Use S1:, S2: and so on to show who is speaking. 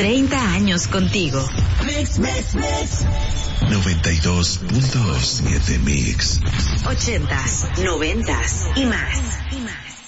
S1: 30 años contigo.
S2: Mix.
S3: 92.7 Mix.
S1: 80s, 90s y más.